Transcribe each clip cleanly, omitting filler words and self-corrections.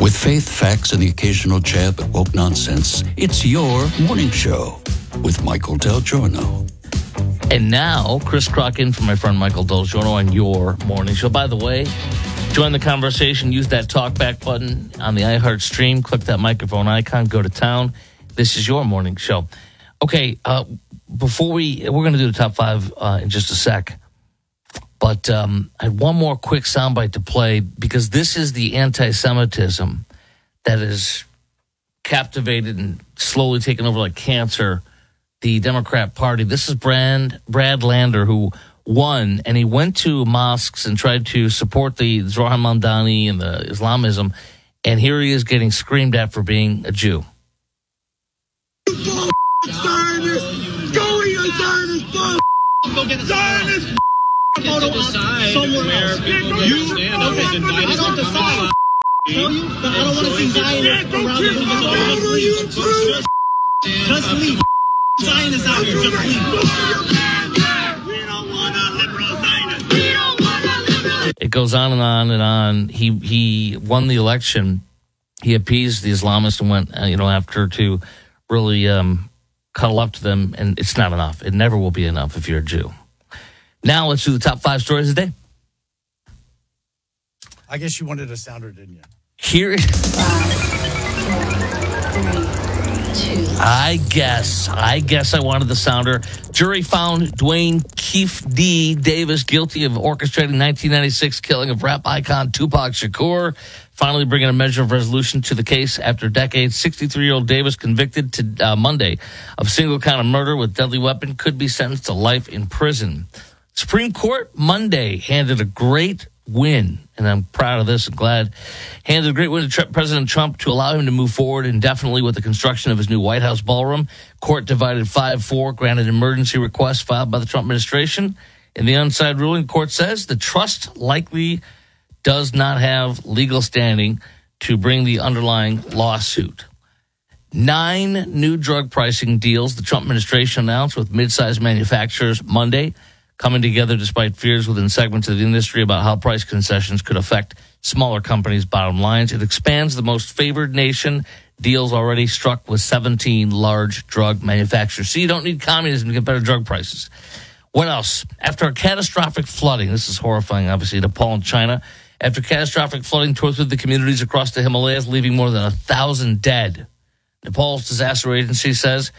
With faith, facts, and the occasional jab at woke nonsense, it's your morning show with Michael Del Giorno. And now, Chris Crock for my friend Michael Del Giorno on your morning show. By the way, join the conversation. Use that talkback button on the iHeart stream. Click that microphone icon. Go to town. This is your morning show. Okay, before we're going to do the top five in just a sec. But I had one more quick soundbite to play because this is the anti-Semitism that is captivated and slowly taken over like cancer the Democrat Party. This is Brad Lander, who won, and he went to mosques and tried to support the Zohar Mamdani and the Islamism, and here he is getting screamed at for being a Jew. Zionist! Go eat a Zionist! Go get the Zionist! Photo somewhere else. You stand up and invite us to decide. Tell you, but I don't want to see Zionists around the just leave. Zionists out here, just leave. We don't want a liberal Zionist. We don't want a liberal. It goes on and on and on. He won the election. He appeased the Islamists and went, after to really cuddle up to them, and it's not enough. It never will be enough if you're a Jew. Now let's do the top five stories of the day. I guess you wanted a sounder, didn't you? Here. 5, 4, 3, 2. I guess I wanted the sounder. Jury found Dwayne Keefe D. Davis guilty of orchestrating 1996 killing of rap icon Tupac Shakur, finally bringing a measure of resolution to the case after decades. 63-year-old Davis, convicted to Monday of single count of murder with deadly weapon, could be sentenced to life in prison. Supreme Court Monday handed a great win, and I'm proud of this and glad, handed a great win to President Trump to allow him to move forward indefinitely with the construction of his new White House ballroom. Court divided 5-4, granted emergency request filed by the Trump administration. In the onside ruling, court says the trust likely does not have legal standing to bring the underlying lawsuit. 9 new drug pricing deals the Trump administration announced with mid-sized manufacturers Monday, coming together despite fears within segments of the industry about how price concessions could affect smaller companies' bottom lines. It expands the most favored nation deals already struck with 17 large drug manufacturers. So you don't need communism to get better drug prices. What else? After a catastrophic flooding, this is horrifying, obviously, Nepal and China. After catastrophic flooding tore through the communities across the Himalayas, leaving more than 1,000 dead. Nepal's disaster agency says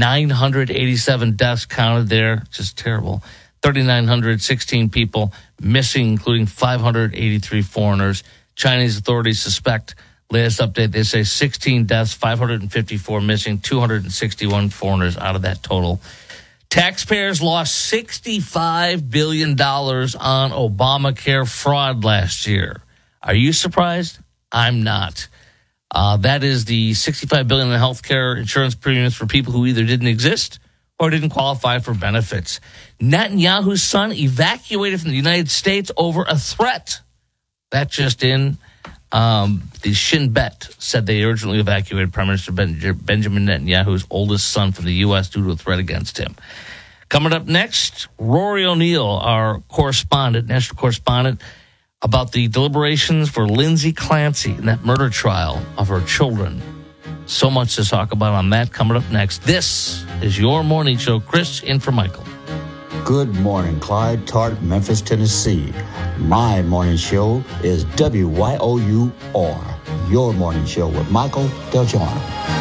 987 deaths counted there. Just terrible. 3,916 people missing, including 583 foreigners. Chinese authorities suspect, latest update, they say 16 deaths, 554 missing, 261 foreigners out of that total. Taxpayers lost $65 billion on Obamacare fraud last year. Are you surprised? I'm not. That is the $65 billion in health care insurance premiums for people who either didn't exist or didn't qualify for benefits. Netanyahu's son evacuated from the United States over a threat. That just in. The Shin Bet said they urgently evacuated Prime Minister Benjamin Netanyahu's oldest son from the U.S. due to a threat against him. Coming up next, Rory O'Neill, our correspondent, national correspondent, about the deliberations for Lindsay Clancy in that murder trial of her children. So much to talk about on that coming up next. This is your morning show. Chris in for Michael. Good morning, Clyde, Tart, Memphis, Tennessee. My morning show is WYOUR, your morning show with Michael Del Giorno.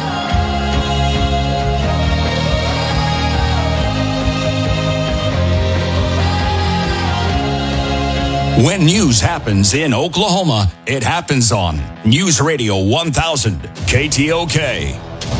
When news happens in Oklahoma, it happens on News Radio 1000 KTOK.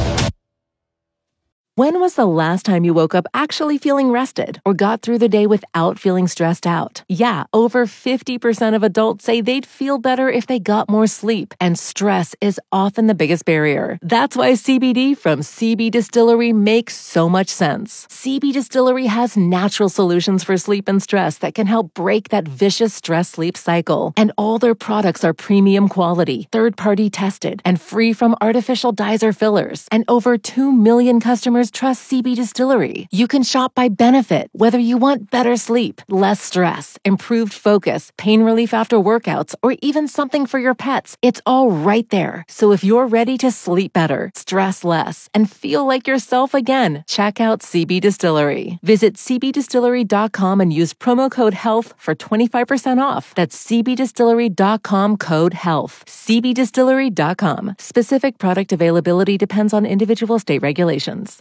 When was the last time you woke up actually feeling rested or got through the day without feeling stressed out? Yeah, over 50% of adults say they'd feel better if they got more sleep, and stress is often the biggest barrier. That's why CBD from CB Distillery makes so much sense. CB Distillery has natural solutions for sleep and stress that can help break that vicious stress-sleep cycle. And all their products are premium quality, third-party tested, and free from artificial dyes or fillers. And over 2 million customers customers trust CB Distillery. You can shop by benefit, whether you want better sleep, less stress, improved focus, pain relief after workouts, or even something for your pets. It's all right there. So if you're ready to sleep better, stress less, and feel like yourself again, check out CB Distillery. Visit cbdistillery.com and use promo code HEALTH for 25% off. That's cbdistillery.com code HEALTH. cbdistillery.com. Specific product availability depends on individual state regulations.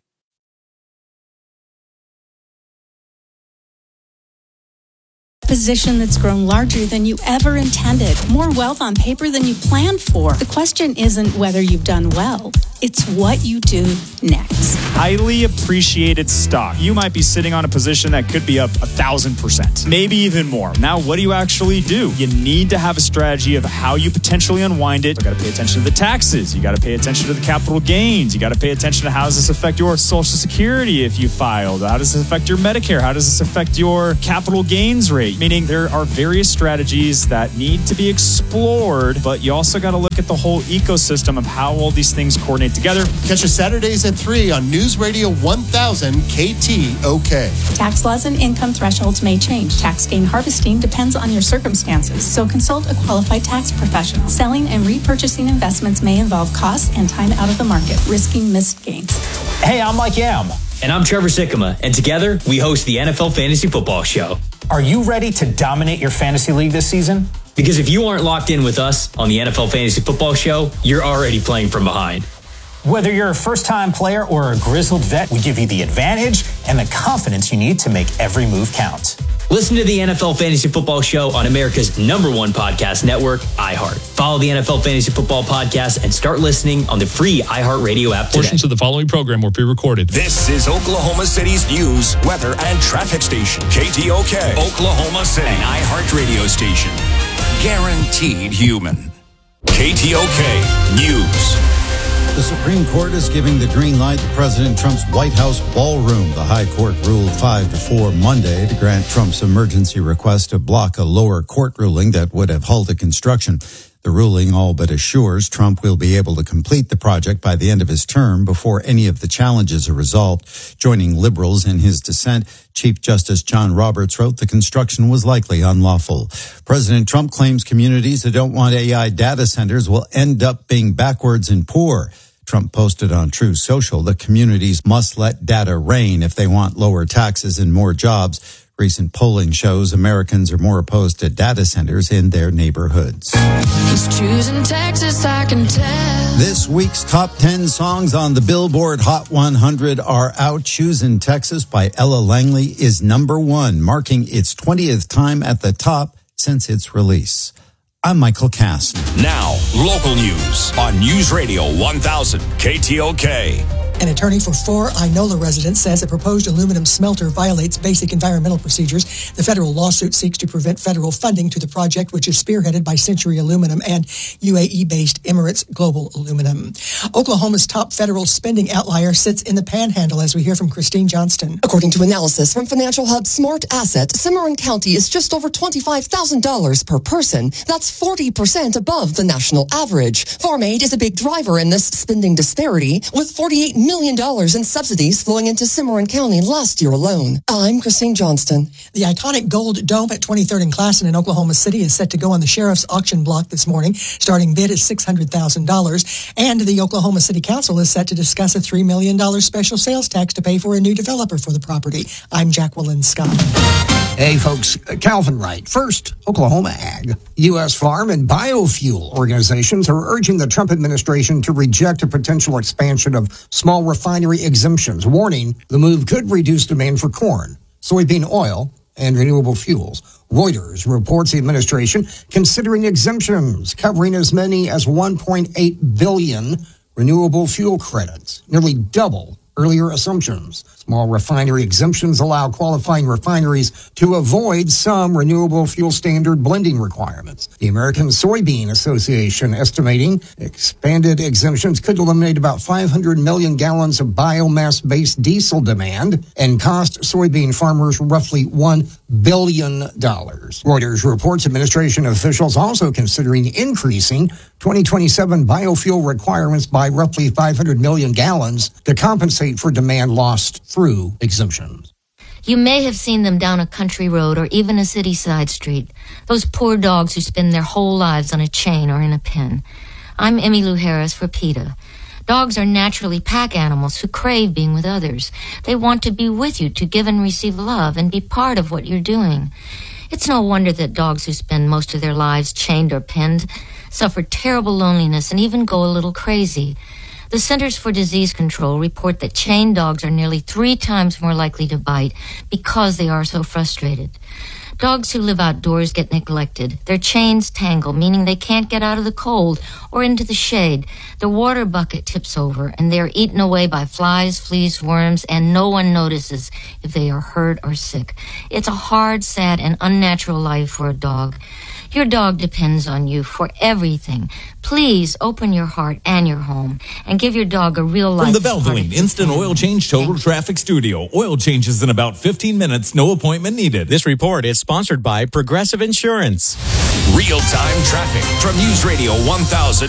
Position that's grown larger than you ever intended, more wealth on paper than you planned for. The question isn't whether you've done well, it's what you do next. Highly appreciated stock. You might be sitting on a position that could be up 1,000%, maybe even more. Now, what do you actually do? You need to have a strategy of how you potentially unwind it. You got to pay attention to the taxes. You got to pay attention to the capital gains. You got to pay attention to how does this affect your Social Security if you filed? How does this affect your Medicare? How does this affect your capital gains rate? Meaning there are various strategies that need to be explored, but you also got to look at the whole ecosystem of how all these things coordinate together. Catch us Saturdays at 3 on News Radio 1000 KTOK. Tax laws and income thresholds may change. Tax gain harvesting depends on your circumstances, so consult a qualified tax professional. Selling and repurchasing investments may involve costs and time out of the market, risking missed gains. Hey, I'm Mike Yam. And I'm Trevor Sikkema, and together we host the NFL Fantasy Football Show. Are you ready to dominate your fantasy league this season? Because if you aren't locked in with us on the NFL Fantasy Football Show, you're already playing from behind. Whether you're a first-time player or a grizzled vet, we give you the advantage and the confidence you need to make every move count. Listen to the NFL Fantasy Football Show on America's #1 podcast network, iHeart. Follow the NFL Fantasy Football Podcast and start listening on the free iHeartRadio app today. Portions of the following program were pre-recorded. This is Oklahoma City's news, weather, and traffic station. KTOK, Oklahoma City, an iHeart radio station. Guaranteed human. KTOK News. The Supreme Court is giving the green light to President Trump's White House ballroom. The High Court ruled 5-4 Monday to grant Trump's emergency request to block a lower court ruling that would have halted construction. The ruling all but assures Trump will be able to complete the project by the end of his term before any of the challenges are resolved. Joining liberals in his dissent, Chief Justice John Roberts wrote the construction was likely unlawful. President Trump claims communities that don't want AI data centers will end up being backwards and poor. Trump posted on Truth Social that communities must let data reign if they want lower taxes and more jobs. Recent polling shows Americans are more opposed to data centers in their neighborhoods. He's choosing Texas, I can tell. This week's top 10 songs on the Billboard Hot 100 are out. Choosing Texas by Ella Langley is #1, marking its 20th time at the top since its release. I'm Michael Cass. Now, local news on News Radio 1000 KTOK. An attorney for 4 Inola residents says a proposed aluminum smelter violates basic environmental procedures. The federal lawsuit seeks to prevent federal funding to the project, which is spearheaded by Century Aluminum and UAE-based Emirates Global Aluminum. Oklahoma's top federal spending outlier sits in the Panhandle, as we hear from Christine Johnston. According to analysis from Financial Hub Smart Asset, Cimarron County is just over $25,000 per person. That's 40% above the national average. Farm aid is a big driver in this spending disparity, with $48 million in subsidies flowing into Cimarron County last year alone. I'm Christine Johnston. The iconic Gold Dome at 23rd and Classen in Oklahoma City is set to go on the sheriff's auction block this morning. Starting bid is $600,000. And the Oklahoma City Council is set to discuss a $3 million special sales tax to pay for a new developer for the property. I'm Jacqueline Scott. Hey, folks, Calvin Wright. First, Oklahoma Ag. U.S. farm and biofuel organizations are urging the Trump administration to reject a potential expansion of small refinery exemptions, warning the move could reduce demand for corn, soybean oil, and renewable fuels. Reuters reports the administration considering exemptions covering as many as 1.8 billion renewable fuel credits, nearly double earlier assumptions. Small refinery exemptions allow qualifying refineries to avoid some renewable fuel standard blending requirements. The American Soybean Association estimating expanded exemptions could eliminate about 500 million gallons of biomass-based diesel demand and cost soybean farmers roughly $1 billion. Reuters reports administration officials also considering increasing 2027 biofuel requirements by roughly 500 million gallons to compensate for demand lost through exemptions. You may have seen them down a country road or even a city side street. Those poor dogs who spend their whole lives on a chain or in a pen. I'm Emmylou Harris for PETA. Dogs are naturally pack animals who crave being with others. They want to be with you to give and receive love and be part of what you're doing. It's no wonder that dogs who spend most of their lives chained or penned suffer terrible loneliness and even go a little crazy. The Centers for Disease Control report that chained dogs are nearly 3 times more likely to bite because they are so frustrated. Dogs who live outdoors get neglected. Their chains tangle, meaning they can't get out of the cold or into the shade. The water bucket tips over, and they are eaten away by flies, fleas, worms, and no one notices if they are hurt or sick. It's a hard, sad, and unnatural life for a dog. Your dog depends on you for everything. Please open your heart and your home and give your dog a real life. From the Valvoline Instant Oil Change Total Traffic Studio. Oil changes in about 15 minutes, no appointment needed. This report is sponsored by Progressive Insurance. Real-time traffic from News Radio 1000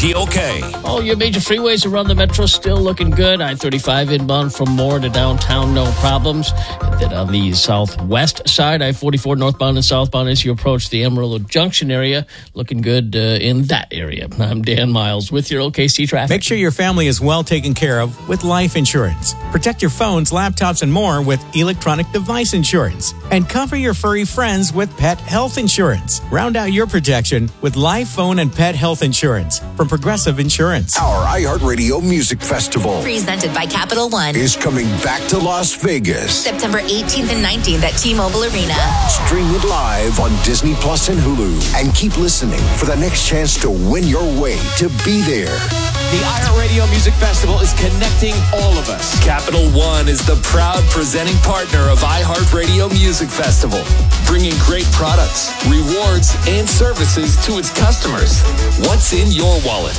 KTOK. Oh, your major freeways around the metro still looking good. I-35 inbound from Moore to downtown, no problems. And then on the southwest side, I-44 northbound and southbound as you approach the Amarillo Junction area, looking good in that area. I'm Dan Miles with your OKC traffic. Make sure your family is well taken care of with life insurance. Protect your phones, laptops, and more with electronic device insurance. And cover your furry friends with pet health insurance. Round out your protection with life, phone, and pet health insurance from Progressive Insurance. Our iHeartRadio Music Festival, presented by Capital One, is coming back to Las Vegas. September 18th and 19th at T-Mobile Arena. Stream it live on Disney Plus and Hulu. And keep listening for the next chance to win your way to be there. The iHeartRadio Music Festival is connecting all of us. Capital One is the proud presenting partner of iHeartRadio Music Festival, bringing great products, rewards, and services to its customers. What's in your wallet?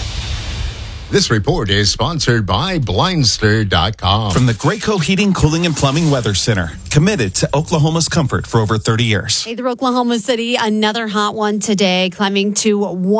This report is sponsored by Blindster.com. From the Graco Heating, Cooling, and Plumbing Weather Center, committed to Oklahoma's comfort for over 30 years. Hey, through Oklahoma City, another hot one today, climbing to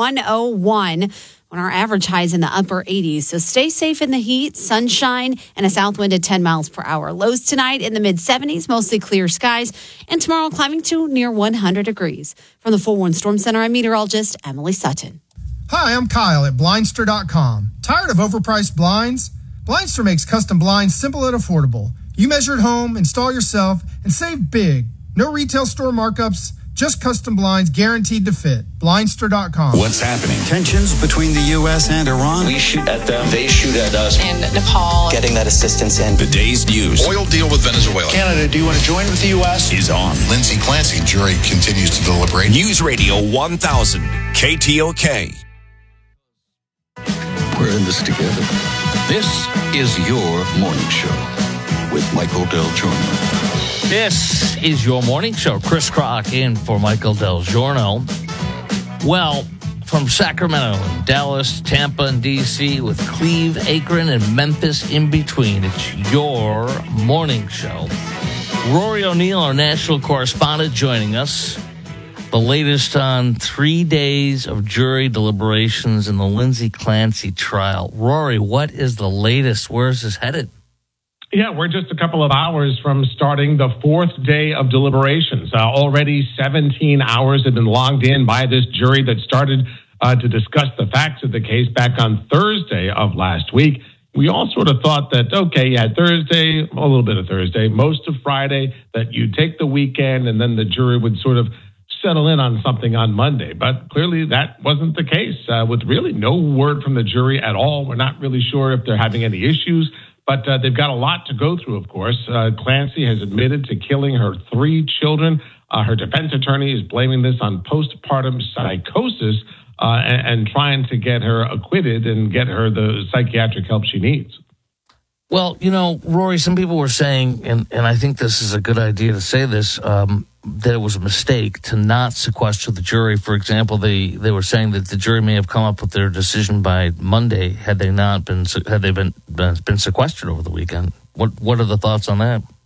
101 when our average high is in the upper 80s. So stay safe in the heat, sunshine, and a south wind at 10 miles per hour. Lows tonight in the mid-70s, mostly clear skies, and tomorrow climbing to near 100 degrees. From the 4-1 Storm Center, I'm meteorologist Emily Sutton. Hi, I'm Kyle at Blindster.com. Tired of overpriced blinds? Blindster makes custom blinds simple and affordable. You measure at home, install yourself, and save big. No retail store markups, just custom blinds guaranteed to fit. Blindster.com. What's happening? Tensions between the U.S. and Iran. We shoot at them, they shoot at us. And Nepal. Getting that assistance in. The day's news. Oil deal with Venezuela. Canada, do you want to join with the U.S.? Is on. Lindsay Clancy, jury continues to deliberate. News Radio 1000 KTOK. We're in this together. This is your morning show with Michael Del Giorno. This is your morning show. Chris Crock in for Michael Del Giorno. Well, from Sacramento, Dallas, Tampa, and D.C., with Cleve, Akron, and Memphis in between, it's your morning show. Rory O'Neill, our national correspondent, joining us. The latest on 3 days of jury deliberations in the Lindsay Clancy trial. Rory, what is the latest? Where is this headed? Yeah, we're just a couple of hours from starting the 4th day of deliberations. Already 17 hours have been logged in by this jury that started to discuss the facts of the case back on Thursday of last week. We all sort of thought that, okay, you had Thursday, a little bit of Thursday, most of Friday, that you take the weekend and then the jury would sort of settle in on something on Monday. But clearly that wasn't the case, with really no word from the jury at all. We're not really sure if they're having any issues, but they've got a lot to go through, of course. Clancy has admitted to killing her 3 children. Her defense attorney is blaming this on postpartum psychosis and trying to get her acquitted and get her the psychiatric help she needs. Well, you know, Rory, some people were saying, and I think this is a good idea to say this, that it was a mistake to not sequester the jury. For example, they were saying that the jury may have come up with their decision by Monday had they been sequestered over the weekend. What are the thoughts on that?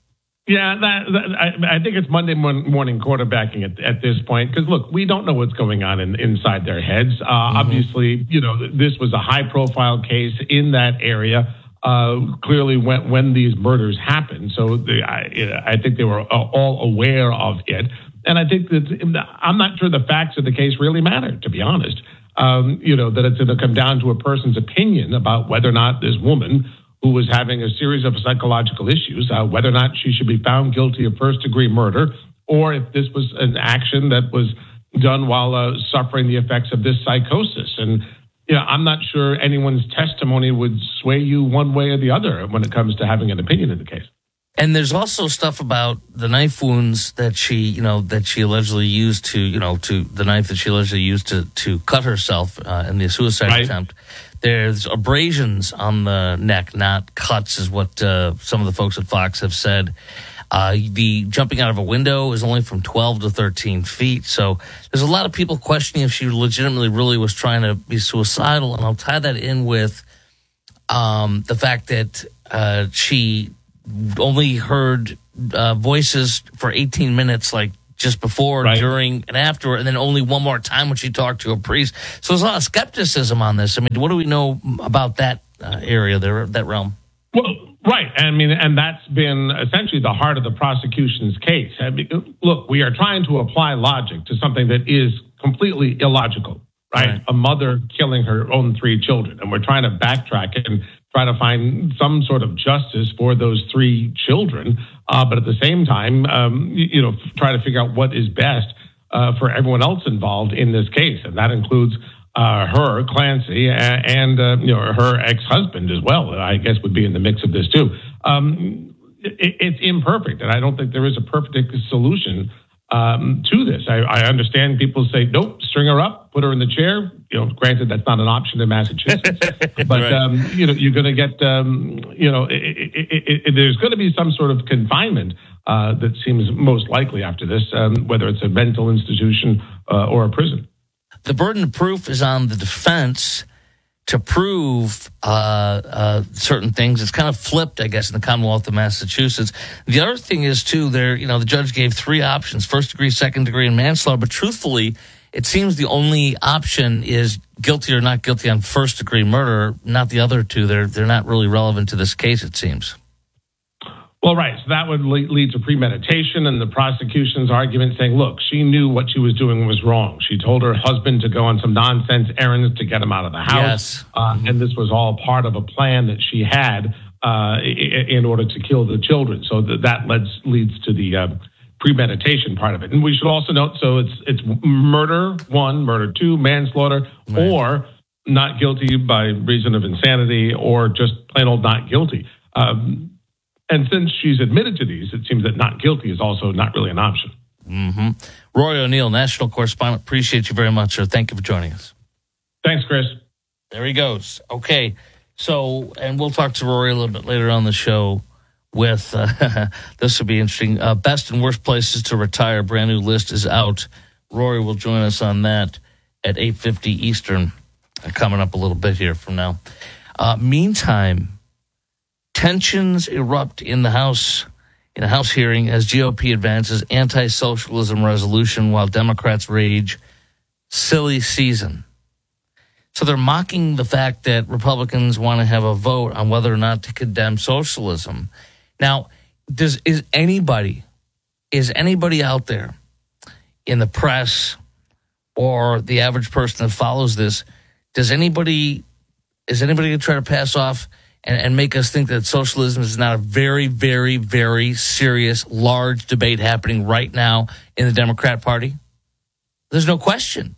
Yeah, I think it's Monday morning quarterbacking at this point because, look, we don't know what's going on inside their heads. Obviously, this was a high-profile case in that area. Clearly, when these murders happened, so I think they were all aware of it. And I think that I'm not sure the facts of the case really matter, to be honest. That it's going to come down to a person's opinion about whether or not this woman who was having a series of psychological issues, whether or not she should be found guilty of first-degree murder, or if this was an action that was done while suffering the effects of this psychosis. And I'm not sure anyone's testimony would sway you one way or the other when it comes to having an opinion in the case. And there's also stuff about the knife wounds that she allegedly used to the knife that she allegedly used to cut herself in the suicide attempt. There's abrasions on the neck, not cuts, is what some of the folks at Fox have said. The jumping out of a window is only from 12 to 13 feet. So there's a lot of people questioning if she legitimately really was trying to be suicidal. And I'll tie that in with the fact that she only heard voices for 18 minutes, like just before, during, and after, and then only one more time when she talked to a priest. So there's a lot of skepticism on this. I mean, what do we know about that area there, that realm? Well, right. I mean, and that's been essentially the heart of the prosecution's case. I mean, look, we are trying to apply logic to something that is completely illogical, right? A mother killing her own 3 children. And we're trying to backtrack and try to find some sort of justice for those 3 children. But at the same time, try to figure out what is best for everyone else involved in this case. And that includes her, Clancy, and her ex-husband as well, I guess would be in the mix of this too. It's imperfect, and I don't think there is a perfect solution to this. I understand people say, nope, string her up, put her in the chair. Granted, that's not an option in Massachusetts, but you're going to get, there's going to be some sort of confinement that seems most likely after this, whether it's a mental institution or a prison. The burden of proof is on the defense to prove certain things. It's kind of flipped, I guess, in the Commonwealth of Massachusetts. The other thing is, too, the judge gave 3 options: first degree, second degree, and manslaughter. But truthfully, it seems the only option is guilty or not guilty on first degree murder, not the other 2. They're not really relevant to this case, it seems. Well, right. So that would lead to premeditation and the prosecution's argument saying, look, she knew what she was doing was wrong. She told her husband to go on some nonsense errands to get him out of the house. Yes. And this was all part of a plan that she had in order to kill the children. So that leads to the premeditation part of it. And we should also note, so it's murder 1, murder 2, manslaughter, or not guilty by reason of insanity, or just plain old not guilty. And since she's admitted to these, it seems that not guilty is also not really an option. Mm-hmm. Rory O'Neill, national correspondent, appreciate you very much, sir. Thank you for joining us. Thanks, Chris. There he goes. Okay, so, and we'll talk to Rory a little bit later on the show with, this will be interesting, best and worst places to retire. Brand new list is out. Rory will join us on that at 8:50 Eastern, coming up a little bit here from now. Meantime, tensions erupt in a House hearing as GOP advances anti-socialism resolution while Democrats rage silly season. So they're mocking the fact that Republicans want to have a vote on whether or not to condemn socialism. Now, is anybody out there in the press or the average person that follows this, is anybody going to try to pass off and make us think that socialism is not a very, very, very serious, large debate happening right now in the Democrat Party? There's no question.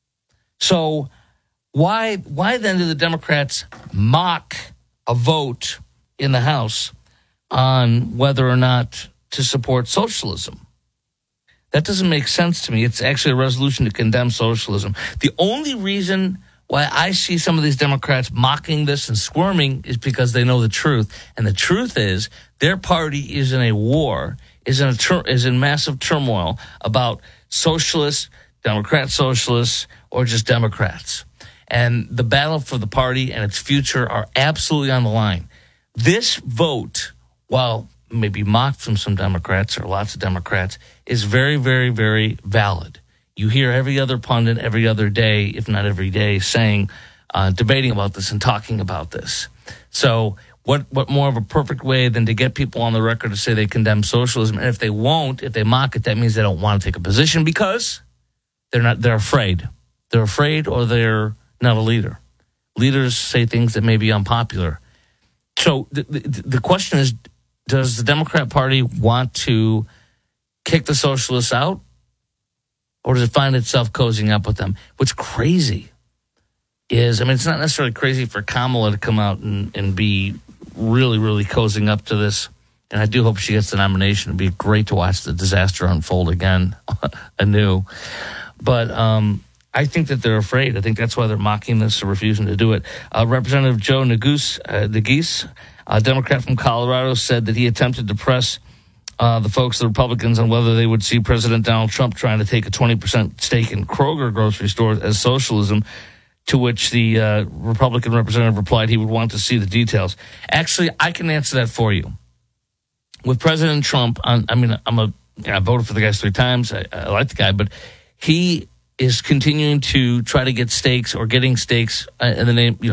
So why then do the Democrats mock a vote in the House on whether or not to support socialism? That doesn't make sense to me. It's actually a resolution to condemn socialism. The only reason why I see some of these Democrats mocking this and squirming is because they know the truth. And the truth is their party is in a war, is in massive turmoil about socialists, Democrat socialists, or just Democrats. And the battle for the party and its future are absolutely on the line. This vote, while maybe mocked from some Democrats or lots of Democrats is very, very, very valid. You hear every other pundit every other day, if not every day, saying, debating about this and talking about this. So what more of a perfect way than to get people on the record to say they condemn socialism? And if they won't, if they mock it, that means they don't want to take a position because they're afraid. They're afraid or they're not a leader. Leaders say things that may be unpopular. So the question is, does the Democrat Party want to kick the socialists out? Or does it find itself cozying up with them? What's crazy is, it's not necessarily crazy for Kamala to come out and be really, really cozying up to this. And I do hope she gets the nomination. It'd be great to watch the disaster unfold again, anew. But I think that they're afraid. I think that's why they're mocking this or refusing to do it. Representative Joe Neguse, a Democrat from Colorado, said that he attempted to press the folks, the Republicans, on whether they would see President Donald Trump trying to take a 20% stake in Kroger grocery stores as socialism, to which the Republican representative replied he would want to see the details. Actually, I can answer that for you. With President Trump, I voted for the guy 3 times. I like the guy, but he is continuing to try to get stakes or getting stakes in the name,